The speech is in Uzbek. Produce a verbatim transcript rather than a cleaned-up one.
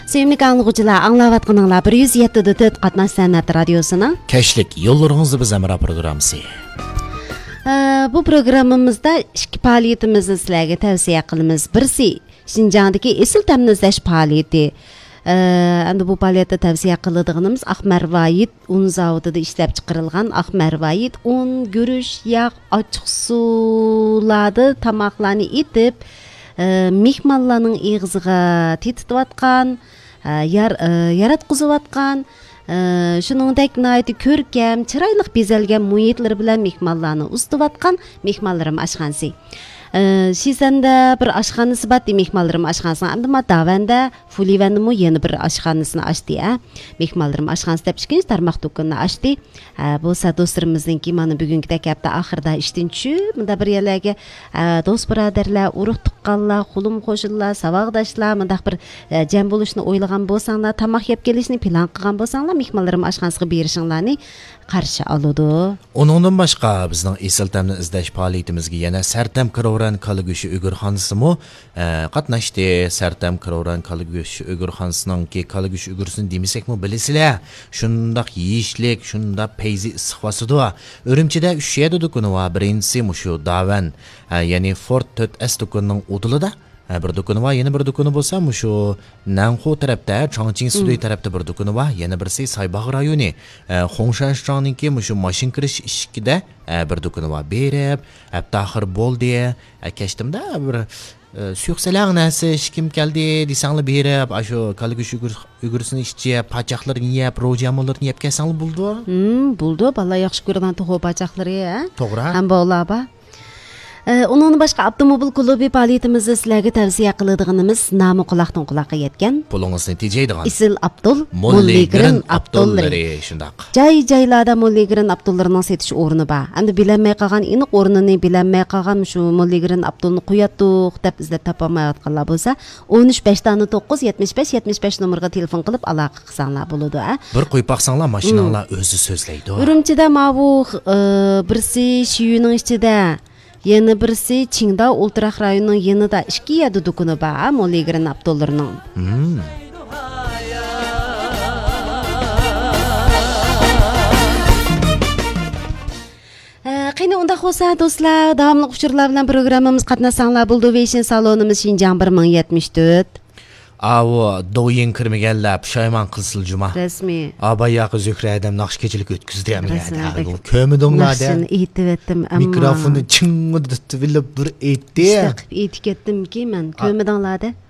Sevimli anlıqçılar, anlavatqınыңlar bir yüz yetti nöqta to'rt Qatnash San'at Radiosu'nun Keşlik yollarınızı biz Emra programısı. Ee, bu programımızda iki faaliyetimizni sizlarga tavsiya qilamiz. Birisi Şinjandagi esil ta'mni izlash faaliyeti. Endi bu faaliyetda tavsiya qiladiganimiz Aqmarvoyit un zavodida ishlab chiqarilgan Aqmarvoyit un, guruch, yog', ochiq suvlarda tomoqlarni etib, mehmonlarning eg'iziga tetitayotgan, yaratqizayotgan, shuningdek nihoyatda ko'rkam, chiroyli bezalgan muhitlar bilan mehmonlarni uzityotgan mehmonlarim oshxonasi. Şizanda bir aşxanası bat mehmonlarim aşxanasını andima davanda Fulivanımı yeni bir aşxanasını açtı ya. Mehmonlarim aşxanası deb chiqinchi tarmoq do'konini ochdi. Bu do'stlarimizninki mana bugungi dakabda oxirida ishdan tushib, bunda bir yerlarga do'st birodarlar, urug' tuqqanlar, qulim qo'shnilar, saboqdoshlar, bundaq bir jam bo'lishni o'ylagan bo'lsanglar, tamoq yeb kelishni plan qilgan bo'lsanglar, mehmonlarim aşxanasiga berishinglarni qarshi oladi. Onundan başqa bizning esil ta'mni izlash faoliyatimizga yana Sartam Kirovran kala go'shi o'girxonasimi qatnashdi. Sartam Kirovran kala go'shi o'girxonasininki kala go'shi o'girsin demasakmi bilasizlar. Shundaq yeyishlik, shundaq payzi issiqvasidu. Urumchida uch yedi do'koni va birinchisi mushu Davan, ya'ni Ford to'rt S do'konining o'tilida bir do'koni va yana bir do'koni bo'lsa, mushu Nanxo tarafda, Changching Suday tarafda bir do'koni va yana birisi Saybag'i rayoni, Xongshanshanninki mushu mashin kirish ishikida bir do'koni va berib, abtaxir bo'ldi. Akashtimda bir suyuqsalar narsa kim keldi desanglar berib, ashu kalgush ugursini ishchi, pachaqlarni yeb, ro'jamonlarni yeb kelsanglar bo'ldi. Hmm, bo'ldi. Balla yaxshi ko'rgan to'g'ri pachaqlari, ha? To'g'ri. Ham bo'laba. Onun başqa avtomobil klubi faoliyatimizni sizlarga tavsiya qiladiganimiz nomi quloqdan quloqqa yetgan. Pulingizni tejaydigan. Isil Abdul Mulligrin Abdullari shundaq. Joy-joylarda Mulligrin Abdullarining setish o'rni bor. Endi bilinmay qolgan, aniq o'rnini bilinmay qolgan shu Mulligrin Abdulni qo'yatdiq deb izlab topolmayotganlar bo'lsa, o'n uch besh to'qqiz yetmish besh yetmish besh nomeriga telefon qilib aloqa qilsanglar bo'ladi. Bir qo'yib baqsanglar, mashinanglar o'zi so'zlaydi. Urumchida mavu birsi shiyuning ichida, yana birisi Qingdao Ultraq rayonining yanida ikki yedi do'koni bor, Mulligrin Abdullarining. Hmm. Qani unda bo'lsa do'stlar, davomli uchurlar bilan programmamiz qatnashsanglar bo'ldi. Veshin salonimiz Xinjiang bir ming yetmish to'rt. Avu do'yin kirmaganlar pushaymon qilsin juma. Rasmiy. Abayaqi Zuhra adam naqsh kechilik o'tkazdi ham yani. Bu ko'midinglar-da. Mashina aytib etdim, ammo mikrofonni ching'idib bir aytdi. Aytib ketdimki men ko'midinglar-da.